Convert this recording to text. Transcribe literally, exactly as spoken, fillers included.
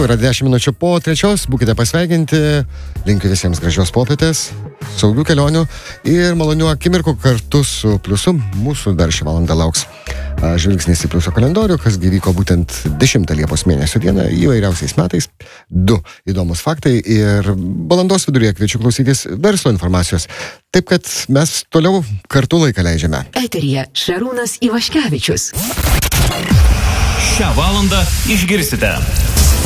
yra dešimt minučių po trečios, būkite pasveikinti, linkiu visiems gražios popietės, saugių kelionių ir malonių akimirkų kartu su Pliusu. Mūsų dar šią valandą lauks žvilgsnis į Pliuso kalendorių, kas gyvyko būtent dešimtą Liepos mėnesio dieną įvairiausiais metais. Du įdomus faktai ir valandos viduryje kviečiu klausytis verslo informacijos. Taip, kad mes toliau kartu laiką leidžiame. Eteryje Šarūnas Ivaškevičius. Šią valandą išgirsite.